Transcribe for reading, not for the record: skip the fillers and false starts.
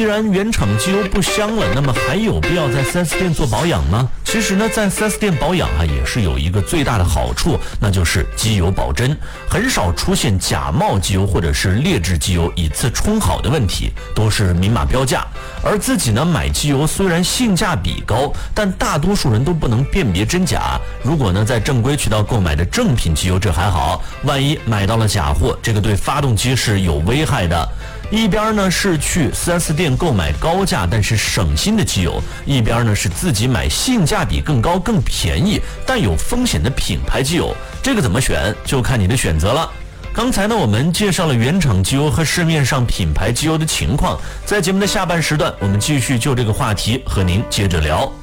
既然原厂机油不香了，那么还有必要在 4S 店做保养吗？其实呢，在 4S 店保养也是有一个最大的好处，那就是机油保真，很少出现假冒机油或者是劣质机油以次充好的问题，都是明码标价。而自己呢，买机油虽然性价比高，但大多数人都不能辨别真假。如果呢在正规渠道购买的正品机油，这还好，万一买到了假货，这个对发动机是有危害的。一边呢是去 4S 店购买高价但是省心的机油，一边呢是自己买性价比更高更便宜但有风险的品牌机油，这个怎么选就看你的选择了。刚才呢我们介绍了原厂机油和市面上品牌机油的情况，在节目的下半时段我们继续就这个话题和您接着聊。